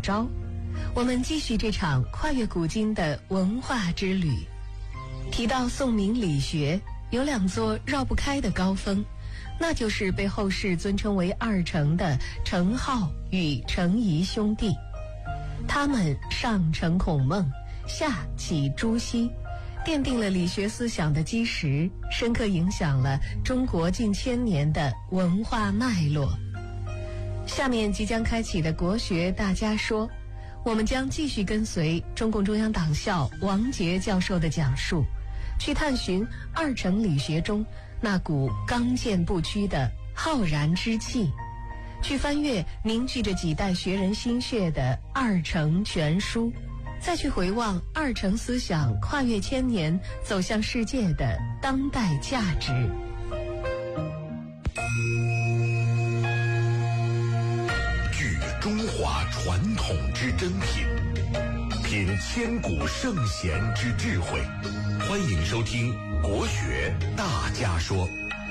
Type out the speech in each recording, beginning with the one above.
招。我们继续这场跨越古今的文化之旅。提到宋明理学，有两座绕不开的高峰，那就是被后世尊称为二程的程颢与程颐兄弟。他们上承孔孟，下启朱熹，奠定了理学思想的基石，深刻影响了中国近千年的文化脉络。下面即将开启的国学大家说，我们将继续跟随中共中央党校王杰教授的讲述，去探寻二程理学中那股刚健不屈的浩然之气，去翻阅凝聚着几代学人心血的二程全书，再去回望二程思想跨越千年走向世界的当代价值。 聚中华传统之珍品，品千古圣贤之智慧。欢迎收听国学大家说。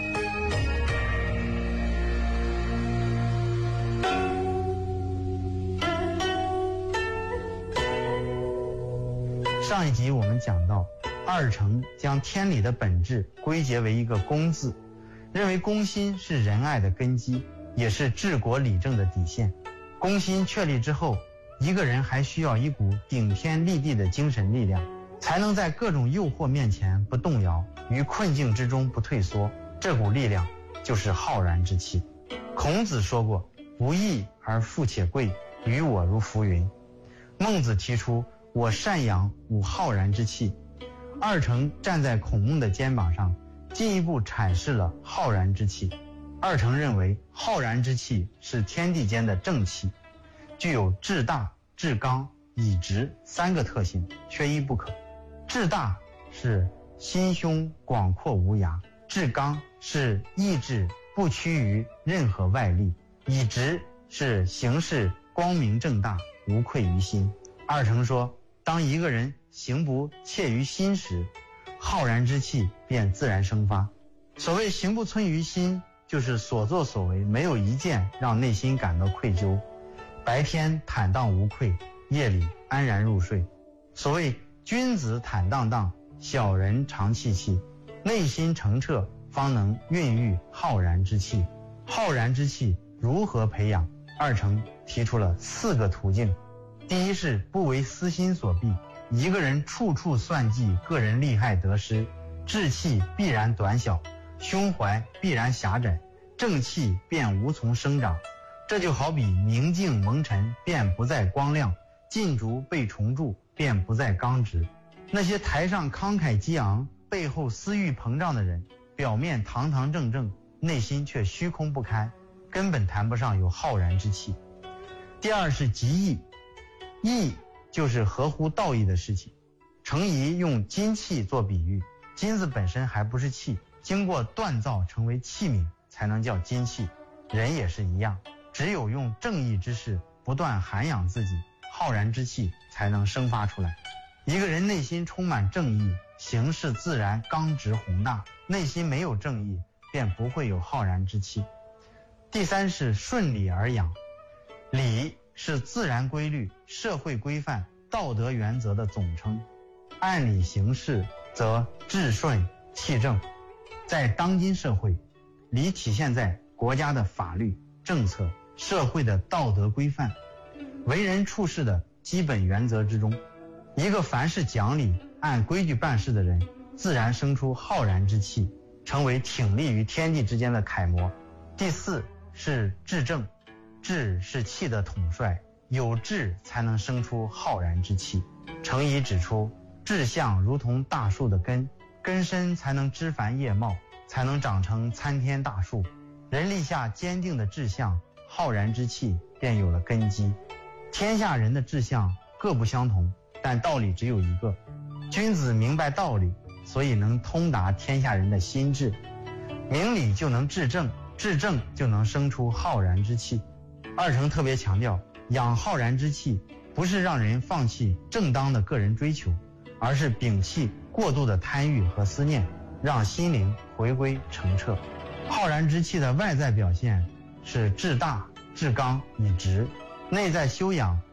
上一集我们讲到，二程将天理的本质归结为一个公字，认为公心是仁爱的根基，也是治国理政的底线。公心确立之后，一个人还需要一股顶天立地的精神力量，才能在各种诱惑面前不动摇，于困境之中不退缩。这股力量就是浩然之气。孔子说过，不义而富且贵，于我如浮云。孟子提出，我善养吾浩然之气。二程站在孔孟的肩膀上，进一步阐释了浩然之气。二程认为，浩然之气是天地间的正气，具有至大、至刚、以直三个特性，缺一不可。至大是心胸广阔无涯，至刚是意志不屈于任何外力，以直是行事光明正大，无愧于心。二程说，当一个人行不切于心时，浩然之气便自然生发。所谓行不存于心，就是所作所为没有一件让内心感到愧疚，白天坦荡无愧，夜里安然入睡。所谓君子坦荡荡，小人长戚戚，内心澄澈，方能孕育浩然之气。浩然之气如何培养？二程提出了4个途径。第一是不为私心所逼，一个人处处算计个人利害得失，志气必然短小，胸怀必然狭窄，正气便无从生长。这就好比明镜蒙尘便不再光亮，禁竹被虫蛀便不再刚直。那些台上慷慨激昂，背后私欲膨胀的人，表面堂堂正正，内心却虚空不堪，根本谈不上有浩然之气。第二是极义，义就是合乎道义的事情。程颐用金器做比喻，金子本身还不是器，经过锻造成为器皿才能叫金器。人也是一样，只有用正义之事不断涵养自己，浩然之气才能生发出来。一个人内心充满正义，行事自然刚直宏大，内心没有正义，便不会有浩然之气。第三是顺理而养，理是自然规律、社会规范、道德原则的总称，按理行事则治顺气正。在当今社会，理体现在国家的法律、政策、社会的道德规范、为人处事的基本原则之中。一个凡事讲理、按规矩办事的人，自然生出浩然之气，成为挺立于天地之间的楷模。第四是治正，治是气的统帅，有治才能生出浩然之气。程颐指出，志向如同大树的根，根深才能枝繁叶茂，才能长成参天大树。人立下坚定的志向，浩然之气便有了根基。天下人的志向各不相同，但道理只有一个。君子明白道理，所以能通达天下人的心智。明理就能治正，治正就能生出浩然之气。二程特别强调，养浩然之气不是让人放弃正当的个人追求，而是摒弃过度的贪欲和思念，让心灵回归澄澈。浩然之气的外在表现是至大、至刚、以直，内在修养